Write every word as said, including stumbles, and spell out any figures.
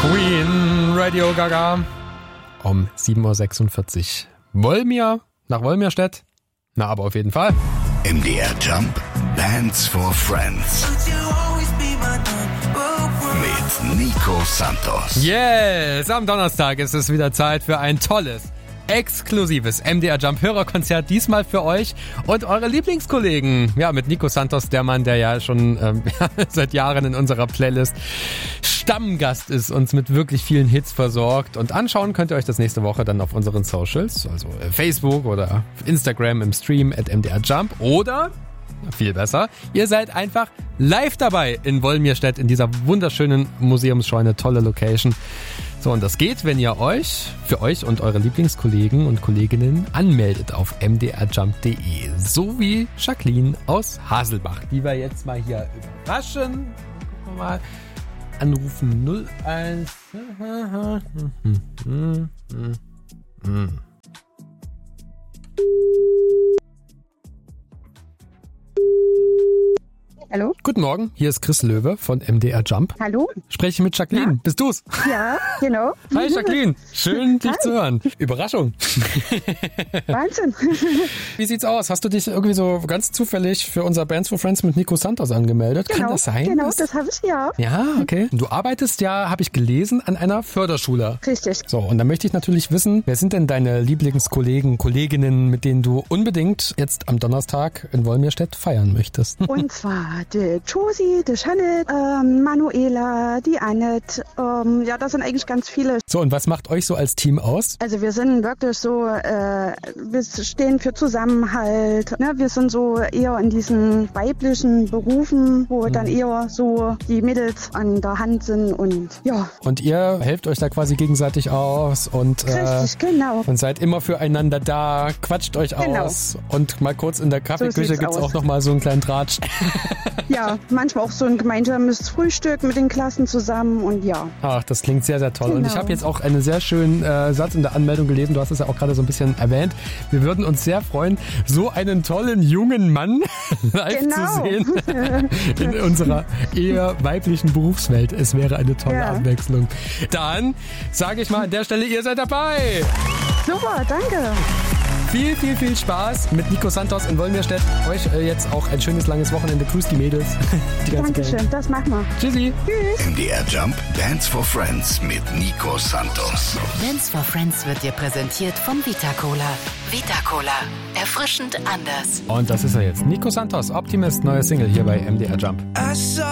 Queen, Radio Gaga. Um sieben Uhr sechsundvierzig. Wolmir, nach Wolmirstedt? Na, aber auf jeden Fall. M D R Jump, Dance for Friends. Mit Nico Santos. Yes, am Donnerstag ist es wieder Zeit für ein tolles, exklusives M D R Jump Hörerkonzert, diesmal für euch und eure Lieblingskollegen. Ja, mit Nico Santos, der Mann, der ja schon ähm, seit Jahren in unserer Playlist Stammgast ist, uns mit wirklich vielen Hits versorgt. Und anschauen könnt ihr euch das nächste Woche dann auf unseren Socials, also Facebook oder Instagram im Stream at M D R Jump oder... viel besser. Ihr seid einfach live dabei in Wolmirstedt in dieser wunderschönen Museumsscheune, tolle Location. So, und das geht, wenn ihr euch, für euch und eure Lieblingskollegen und Kolleginnen anmeldet auf m d r jump punkt d e. So wie Jacqueline aus Haselbach, die wir jetzt mal hier überraschen. Gucken wir mal. Anrufen null eins. Hallo? Guten Morgen, hier ist Chris Löwe von M D R Jump. Hallo? Spreche mit Jacqueline. Ja. Bist du's? Ja, genau. Hi Jacqueline, schön dich Hi. zu hören. Überraschung. Wahnsinn. Wie sieht's aus? Hast du dich irgendwie so ganz zufällig für unser Bands for Friends mit Nico Santos angemeldet? Genau, Kann das sein? genau, Ist- das habe ich ja. Ja, okay. Du arbeitest ja, habe ich gelesen, an einer Förderschule. Richtig. So, und da möchte ich natürlich wissen, wer sind denn deine Lieblingskollegen, Kolleginnen, mit denen du unbedingt jetzt am Donnerstag in Wolmirstedt feiern möchtest? Und zwar die Josie, die Janet, ähm, Manuela, die Annette. Ähm, ja, das sind eigentlich ganz viele. So, und was macht euch so als Team aus? Also wir sind wirklich so, äh, wir stehen für Zusammenhalt. Ne? Wir sind so eher in diesen weiblichen Berufen, wo dann eher so die Mädels an der Hand sind und ja. Und ihr helft euch da quasi gegenseitig aus und, äh, Richtig, genau. und seid immer füreinander da, quatscht euch Genau. aus und mal kurz in der Kaffeeküche sieht's gibt's aus. auch nochmal so einen kleinen Tratsch. Ja, manchmal auch so ein gemeinsames Frühstück mit den Klassen zusammen und ja. Ach, das klingt sehr, sehr toll. Und Genau. ich habe jetzt auch einen sehr schönen äh, Satz in der Anmeldung gelesen. Du hast es ja auch gerade so ein bisschen erwähnt. Wir würden uns sehr freuen, so einen tollen jungen Mann live Genau. zu sehen in unserer eher weiblichen Berufswelt. Es wäre eine tolle Ja. Abwechslung. Dann sage ich mal an der Stelle, ihr seid dabei. Super, danke. Viel, viel, viel Spaß mit Nico Santos in Wolmirstedt. Euch äh, jetzt auch ein schönes langes Wochenende. Grüßt die Mädels. Die ganze Gang. Dankeschön, das machen wir. Tschüssi. M D R Jump, Dance for Friends mit Nico Santos. Dance for Friends wird dir präsentiert von Vita Cola. Vita Cola. Erfrischend anders. Und das ist er jetzt. Nico Santos, Optimist, neue Single hier bei M D R Jump. I saw